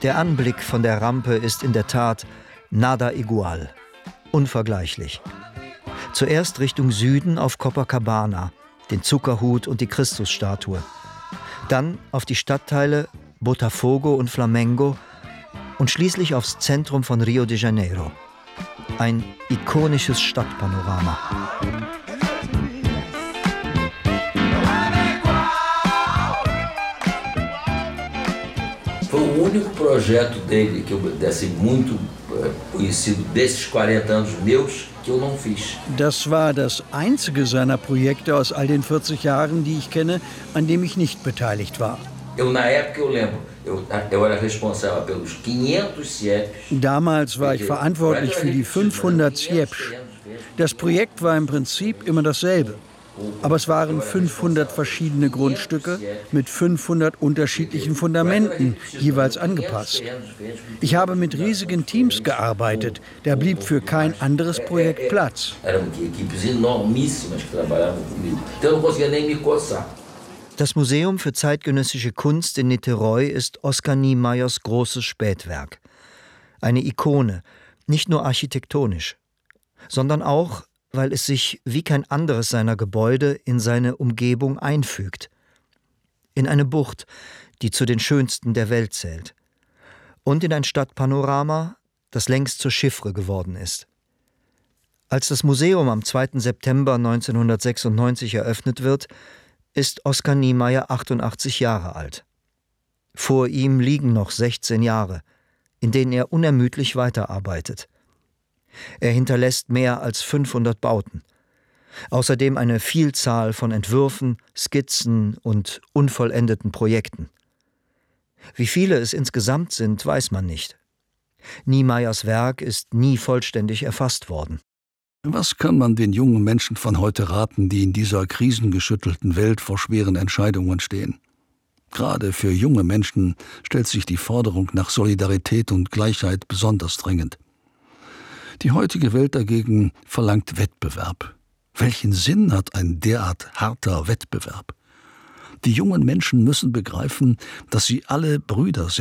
Der Anblick von der Rampe ist in der Tat nada igual, unvergleichlich. Zuerst Richtung Süden auf Copacabana, den Zuckerhut und die Christusstatue. Dann auf die Stadtteile Botafogo und Flamengo und schließlich aufs Zentrum von Rio de Janeiro. Ein ikonisches Stadtpanorama. Foi o único projeto dele que eu desse muito conhecido desses 40 anos meus que eu não fiz. Das war das einzige seiner Projekte aus all den 40 Jahren, die ich kenne, an dem ich nicht beteiligt war. Na época eu lembro, eu era responsável pelos 500 CIEPs. Damals war ich verantwortlich für die 500 CIEPs. Das Projekt war im Prinzip immer dasselbe. Aber es waren 500 verschiedene Grundstücke mit 500 unterschiedlichen Fundamenten, jeweils angepasst. Ich habe mit riesigen Teams gearbeitet. Da blieb für kein anderes Projekt Platz. Das Museum für zeitgenössische Kunst in Niteroi ist Oskar Niemeyers großes Spätwerk. Eine Ikone, nicht nur architektonisch, sondern auch, weil es sich wie kein anderes seiner Gebäude in seine Umgebung einfügt. In eine Bucht, die zu den schönsten der Welt zählt. Und in ein Stadtpanorama, das längst zur Chiffre geworden ist. Als das Museum am 2. September 1996 eröffnet wird, ist Oskar Niemeyer 88 Jahre alt. Vor ihm liegen noch 16 Jahre, in denen er unermüdlich weiterarbeitet. Er hinterlässt mehr als 500 Bauten. Außerdem eine Vielzahl von Entwürfen, Skizzen und unvollendeten Projekten. Wie viele es insgesamt sind, weiß man nicht. Niemeyers Werk ist nie vollständig erfasst worden. Was kann man den jungen Menschen von heute raten, die in dieser krisengeschüttelten Welt vor schweren Entscheidungen stehen? Gerade für junge Menschen stellt sich die Forderung nach Solidarität und Gleichheit besonders drängend. Die heutige Welt dagegen verlangt Wettbewerb. Welchen Sinn hat ein derart harter Wettbewerb? Die jungen Menschen müssen begreifen, dass sie alle Brüder sind.